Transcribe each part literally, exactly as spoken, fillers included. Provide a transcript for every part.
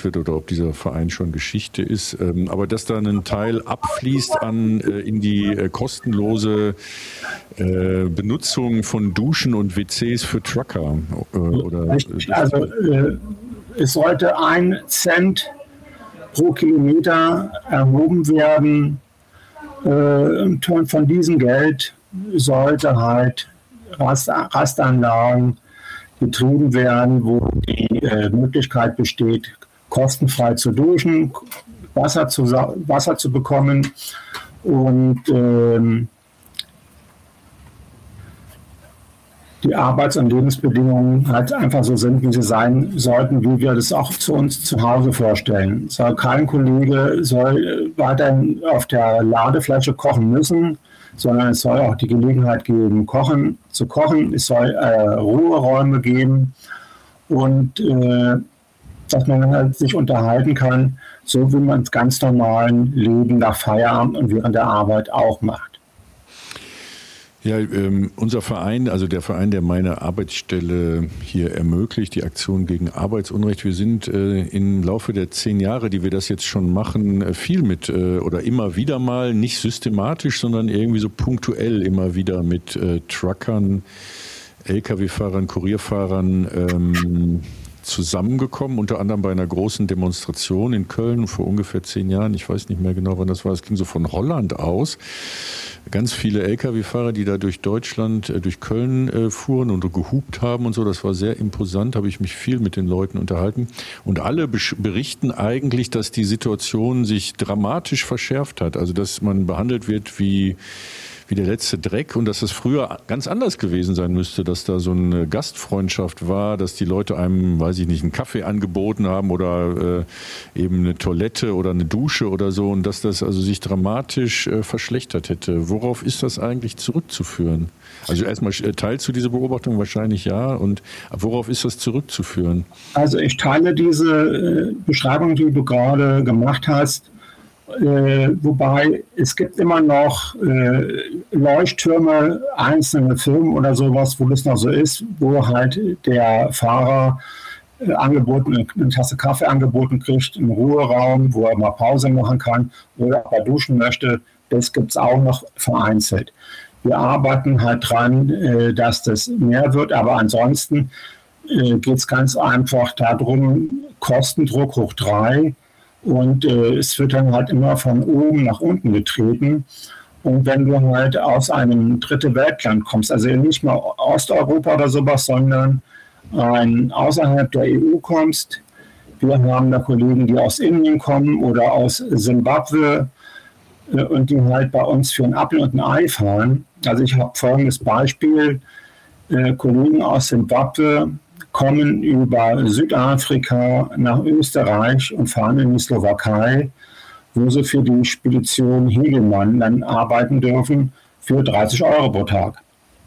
wird oder ob dieser Verein schon Geschichte ist. Ähm, aber dass da ein Teil abfließt an äh, in die äh, kostenlose äh, Benutzung von Duschen und W Cs für Trucker. Äh, oder, Richtig, also äh, es sollte ein Cent pro Kilometer erhoben werden. Äh, von diesem Geld sollte halt Rast, Rastanlagen betrieben werden, wo die äh, Möglichkeit besteht, kostenfrei zu duschen, Wasser zu, Wasser zu bekommen und ähm, die Arbeits- und Lebensbedingungen halt einfach so sind, wie sie sein sollten, wie wir das auch zu uns zu Hause vorstellen. Soll kein Kollege soll weiterhin auf der Ladefläche kochen müssen, sondern es soll auch die Gelegenheit geben, kochen, zu kochen. Es soll äh, Ruheräume geben und äh, dass man halt sich unterhalten kann, so wie man es ganz normalen Leben nach Feierabend und während der Arbeit auch macht. Ja, ähm, unser Verein, also der Verein, der meine Arbeitsstelle hier ermöglicht, die Aktion gegen Arbeitsunrecht, wir sind äh, im Laufe der zehn Jahre, die wir das jetzt schon machen, äh, viel mit äh, oder immer wieder mal, nicht systematisch, sondern irgendwie so punktuell immer wieder mit äh, Truckern, L K W-Fahrern, Kurierfahrern ähm, zusammengekommen, unter anderem bei einer großen Demonstration in Köln vor ungefähr zehn Jahren. Ich weiß nicht mehr genau, wann das war. Es ging so von Holland aus. Ganz viele L K W-Fahrer, die da durch Deutschland, äh, durch Köln äh, fuhren und gehupt haben und so. Das war sehr imposant, habe ich mich viel mit den Leuten unterhalten. Und alle berichten eigentlich, dass die Situation sich dramatisch verschärft hat. Also, dass man behandelt wird wie wie der letzte Dreck und dass es früher ganz anders gewesen sein müsste, dass da so eine Gastfreundschaft war, dass die Leute einem, weiß ich nicht, einen Kaffee angeboten haben oder äh, eben eine Toilette oder eine Dusche oder so und dass das also sich dramatisch äh, verschlechtert hätte. Worauf ist das eigentlich zurückzuführen? Also erstmal teilst du diese Beobachtung wahrscheinlich ja und worauf ist das zurückzuführen? Also ich teile diese äh, Beschreibung, die du gerade gemacht hast. Äh, wobei es gibt immer noch äh, Leuchttürme, einzelne Firmen oder sowas, wo das noch so ist, wo halt der Fahrer äh, angeboten, eine Tasse Kaffee angeboten kriegt, einen Ruheraum, wo er mal Pause machen kann oder ob er duschen möchte. Das gibt es auch noch vereinzelt. Wir arbeiten halt dran, äh, dass das mehr wird, aber ansonsten äh, geht es ganz einfach darum, Kostendruck hoch drei. Und äh, es wird dann halt immer von oben nach unten getreten. Und wenn du halt aus einem dritte Weltland kommst, also nicht mal Osteuropa oder sowas, sondern ein, außerhalb der E U kommst, wir haben da Kollegen, die aus Indien kommen oder aus Simbabwe äh, und die halt bei uns für ein Apfel und ein Ei fahren. Also ich habe folgendes Beispiel, äh, Kollegen aus Simbabwe kommen über Südafrika nach Österreich und fahren in die Slowakei, wo sie für die Spedition Hegelmann dann arbeiten dürfen für dreißig Euro pro Tag.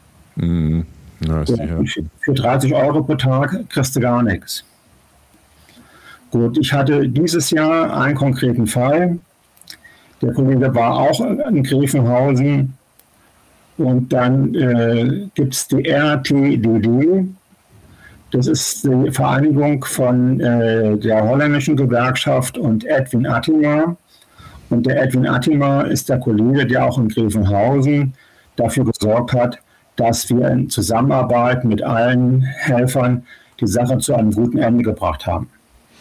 Mm, na, ist ja, für, für dreißig Euro pro Tag kriegst du gar nichts. Gut, ich hatte dieses Jahr einen konkreten Fall. Der Kollege war auch in Gräfenhausen und dann äh, gibt es die R T D D. Das ist die Vereinigung von äh, der holländischen Gewerkschaft und Edwin Attima. Und der Edwin Attima ist der Kollege, der auch in Gräfenhausen dafür gesorgt hat, dass wir in Zusammenarbeit mit allen Helfern die Sache zu einem guten Ende gebracht haben.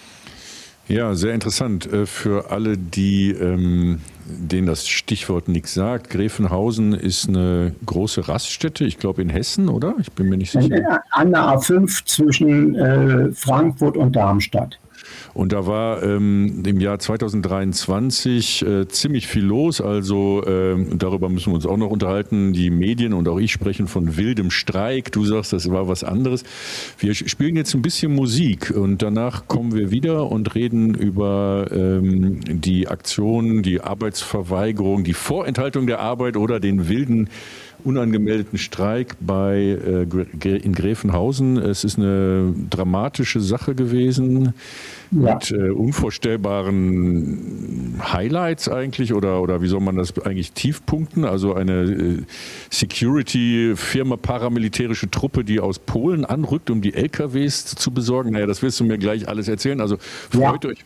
Ja, sehr interessant. Für alle, die, ähm, denen das Stichwort nichts sagt, Gräfenhausen ist eine große Raststätte, ich glaube in Hessen, oder? Ich bin mir nicht sicher. An der A fünf zwischen äh, Frankfurt und Darmstadt. Und da war ähm, im Jahr zweitausenddreiundzwanzig äh, ziemlich viel los. Also äh, darüber müssen wir uns auch noch unterhalten. Die Medien und auch ich sprechen von wildem Streik. Du sagst, das war was anderes. Wir spielen jetzt ein bisschen Musik und danach kommen wir wieder und reden über ähm, die Aktion, die Arbeitsverweigerung, die Vorenthaltung der Arbeit oder den wilden unangemeldeten Streik bei äh, in Gräfenhausen. Es ist eine dramatische Sache gewesen, ja, mit äh, unvorstellbaren Highlights eigentlich oder, oder wie soll man das eigentlich Tiefpunkten? Also eine äh, Security-Firma, paramilitärische Truppe, die aus Polen anrückt, um die L K Ws zu besorgen. Naja, das wirst du mir gleich alles erzählen. Also freut, ja. euch,